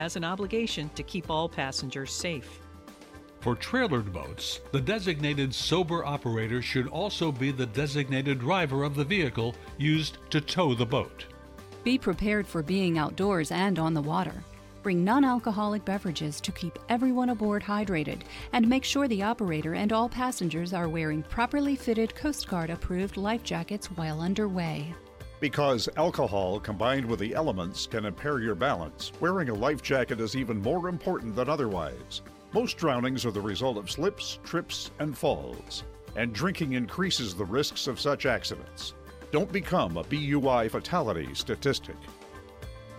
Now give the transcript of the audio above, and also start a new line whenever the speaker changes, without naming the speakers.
has an obligation to keep all passengers safe.
For trailered boats, the designated sober operator should also be the designated driver of the vehicle used to tow the boat.
Be prepared for being outdoors and on the water. Bring non-alcoholic beverages to keep everyone aboard hydrated, and make sure the operator and all passengers are wearing properly fitted Coast Guard approved life jackets while underway.
Because alcohol combined with the elements can impair your balance, wearing a life jacket is even more important than otherwise. Most drownings are the result of slips, trips, and falls, and drinking increases the risks of such accidents. Don't become a BUI fatality statistic.